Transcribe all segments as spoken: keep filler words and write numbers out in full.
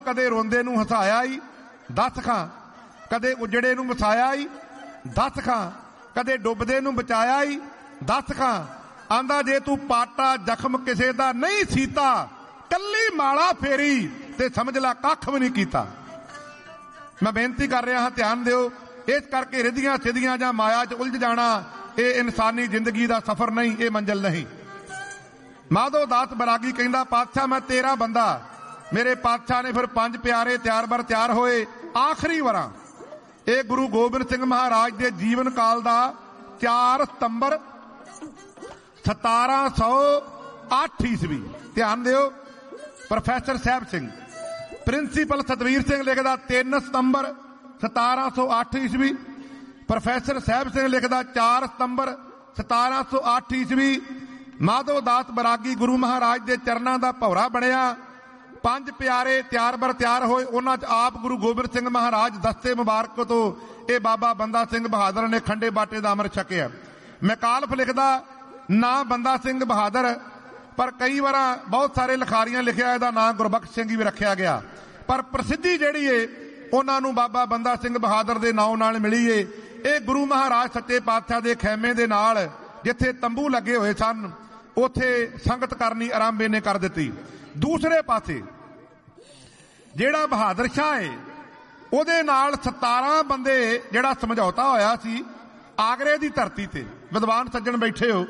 कदे रोंदे नूं हसाया ही दस खां, कदे उजड़े नूं वसाया ही दस खां, कदे डुबदे नूं बचाया ही दस खां। आंदा जे तू पाटा जख्म किसे दा नहीं सीता, कल्ली माला फेरी ते समझ ला कख भी नहीं कीता। मैं बेनती कर रहा हां, ध्यान दिओ। इस करके रिधियां सिधियां जां माया च उलझ जाना ये इंसानी जिंदगी दा सफर नहीं, ये मंजिल नहीं। माधो दास बरागी कहंदा पातशाह मैं तेरा बंदा। मेरे पातशाह ने फिर पंज प्यारे तैयार बर तैयार होए। आखिरी वरा ये गुरु गोबिंद सिंह महाराज के जीवन काल का चार सितंबर सतारा सौ अठ ईस्वी। ध्यान दिओ। प्रोफैसर साहब सिंह प्रिंसीपल सतवीर सिंह लिखदा तीन सितंबर सतारा सौ अठ ईस्वी। प्रोफैसर साहब सिंह लिखदा चार सितंबर सतारा सौ अठ ईस्वी। माधो दास बरागी गुरु महाराज के चरणों का भौरा बनया। पंज प्यारे तैयार बर तैयार होए। उन्हां च आप गुरु गोबिंद सिंह महाराज दस्ते मुबारक तो ये बाबा बंदा सिंह बहादुर ने खंडे बाटे का अमृत छकिया। मैकालफ लिखदा ना बंदा सिंह बहादुर, पर कई बार बहुत सारे लिखारियां लिखिया इहदा नाम गुरबख्श सिंह भी रखा गया, पर प्रसिद्धि जिहड़ी है उन्होंने बाबा बंदा सिंह बहादुर के नाम नाल मिली है। ये गुरु महाराज सच्चे पातशाह के खैमे दे नाल जिथे तंबू लगे हुए सन उथे संगत करनी आरंभ इन्हें कर दी। दूसरे पासे जेड़ा बहादुर शाह है उहदे नाल सतारह बंदे जेड़ा समझौता होया सी आगरे की धरती ते, विद्वान सज्जन बैठे हो,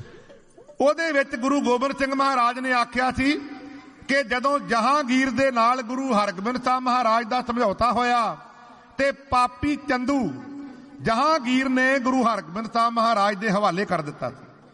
उहदे विच गुरु गोबिंद सिंह महाराज ने आख्या सी कि जदों जहांगीर दे नाल गुरु हरगोबिंद साहब महाराज का समझौता होया ते पापी चंदू जहांगीर ने गुरु हरगोबिंद साहब महाराज के हवाले कर दिता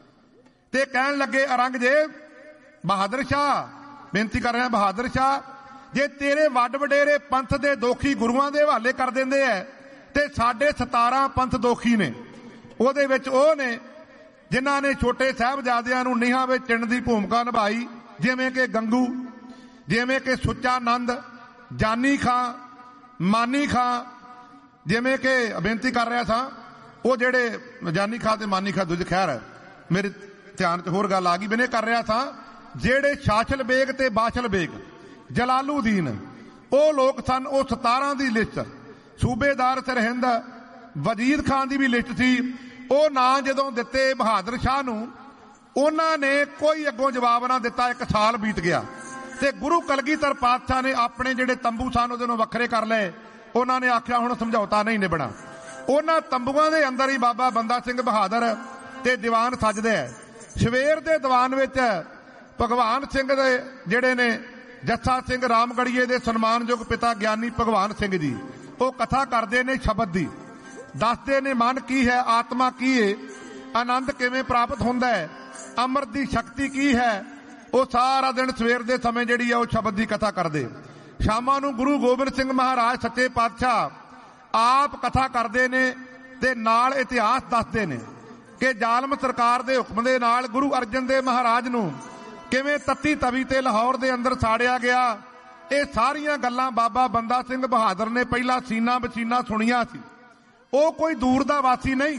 ते कहन लगे औरंगजेब बहादुर शाह, बेनती कर रहे बहादुर शाह, जे तेरे वड वडेरे पंथ दे दोखी गुरुआं दे हवाले कर देंदे है ते साडे सतारह पंथ दोखी ने, उहदे विच ओह ने जिन्हां ने छोटे साहिबजादियां नूं नीहां विच चिणन दी भूमिका निभाई, जिवें कि गंगू, जिवें कि सुच्चा नंद, जानी खां, मानी खां, जिवें कि बेनती कर रहा था वो जेड़े जानी खां ते मानी खां दूजे, खैर मेरे ध्यान च होर गल आ गई, मैंने कर रहा था जेड़े शाशल बेग ते बाशल बेग जलालुद्दीन वो लोग सन, वो सतारह की लिस्ट, सूबेदार सरहिंद वजीर खान की भी लिस्ट थी। वो ना जदों दिते बहादुर शाह नूं उन्होंने कोई अगों जवाब ना दिता। एक साल बीत गया ते गुरु कलगीधर पातशाह ने अपने जेड़े तंबू सन उहदे नूं वखरे कर लए। उन्होंने आख्या हुण समझौता नहीं निभना। उन्हां तंबूआं दे अंदर ही बाबा बंदा सिंह बहादुर ते दीवान सजदे है। सवेर दे दीवान विच भगवान सिंह दे जेड़े ने जस्सा सिंह रामगढ़ीए दे सन्मानयोग पिता ज्ञानी भगवान सिंह जी वो कथा करते ने शब्द दी, दसदे ने मन की है, आत्मा की है, आनंद किवें प्राप्त हुंदा है, अमृत दी शक्ति की है। वो सारा दिन सवेर दे समय जिहड़ी है वो शब्द दी कथा करदे। शामां नूं गुरु गोबिंद सिंह महाराज सच्चे पातशाह आप कथा करदे ने ते नाल इतिहास दसदे ने कि जालम सरकार दे हुक्म दे नाल गुरु अर्जन देव महाराज नूं किवें तत्ती तवी ते लाहौर दे अंदर साड़िया गया। ये सारियां गल्लां बाबा बंदा सिंह बहादुर ने पहला सीना बसीना सुनिया सी। वो कोई दूर दा वासी नहीं,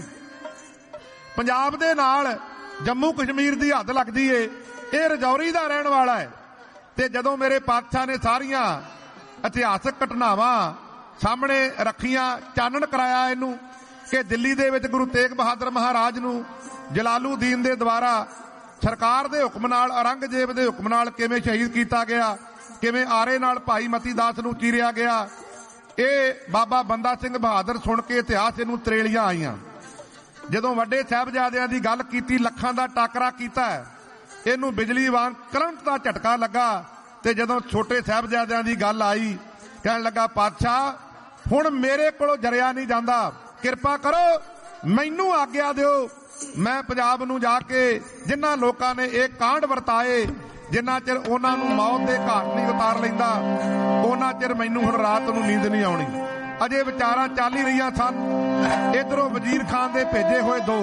पंजाब दे नाल जम्मू कश्मीर दी हद लगदी है, ये रजौरी दा रहण वाला है। ते जदों मेरे पातशाह ने सारियां इतिहासक घटनावां सामने रखियां, चानन कराया इनू कि दिल्ली दे विच गुरु तेग बहादुर महाराज नूं जलालुद्दीन दे द्वारा सरकार दे हुक्म नाल औरंगजेब दे हुक्म नाल किवें शहीद किया गया, किवें आरे नाल भाई मती दास नूं चीरिया गया। ये बाबा बंदा सिंह बहादुर सुन के इतिहास इनू त्रेलियां आईयां। जदों वड्डे साहिबजादियां दी गल कीती, लखां दा टाकरा कीता, इनू बिजली वांग करंट दा झटका लगा। ते जदों छोटे साहिबजादियां दी गल आई, कहण लगा पातशाह हुण मेरे कोलों जरिया नहीं जांदा, किरपा करो मैनू आग्या दिओ, मैं पंजाब नूं जाके जिन्हां लोकां ने एक कांड वरताए जिन्ना चिर उन्हां नूं मौत दे घाट नहीं उतार लैंदा उन्ना चिर मैनू हुण रात नूं नींद नहीं आउणी। अजे विचारां चल ही रहीआं सन। इधरों वजीर खान दे भेजे होए दो,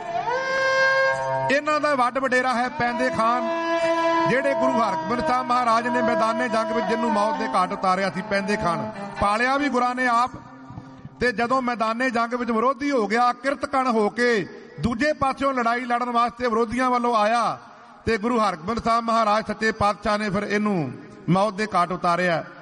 इन्हां दा वड वडेरा है पैंदे खान, जेड़े गुरु हरगोबिंद साहब महाराज ने मैदाने जंग विच जिन्नू मौत दे घाट उतारिया सी। पैंदे खान पालिया भी गुरां ने आप, ते जदों मैदाने जंग विच विरोधी हो गया, किरतकण हो के दूजे पासों लड़ाई लड़न वास्ते विरोधियों वालों आया ते गुरु हरगोबिंद साहब महाराज सच्चे पातशाह ने फिर इनू मौत दे घाट उतारिया।